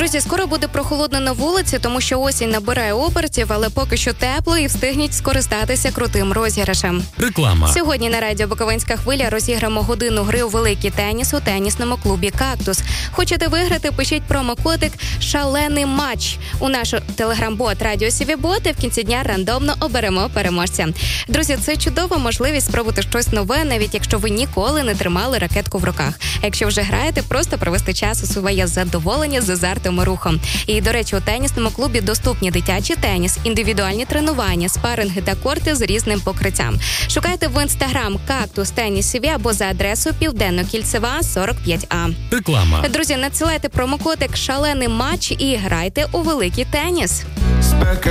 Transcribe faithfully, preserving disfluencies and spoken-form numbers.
Друзі, скоро буде прохолодно на вулиці, тому що осінь набирає обертів, але поки що тепло і встигніть скористатися крутим розіграшем. Реклама. Сьогодні на радіо «Буковинська хвиля» розіграємо годину гри у великий теніс у тенісному клубі «Кактус». Хочете виграти? Пишіть промокодик «Шалений матч» у наш телеграм-бот «Радіо Сівібот» і в кінці дня рандомно оберемо переможця. Друзі, це чудова можливість спробувати щось нове, навіть якщо ви ніколи не тримали ракетку в руках. А якщо вже граєте, просто провести час у своє задоволення з азартом і рухом. І, до речі, у тенісному клубі доступні дитячий теніс, індивідуальні тренування, спаринги та корти з різним покриттям. Шукайте в інстаграм «Кактус Теніс Сіві» або за адресою Південно-Кільцева, сорок п'ять А. Реклама. Друзі, надсилайте промокодик «Шалений матч» і грайте у великий теніс.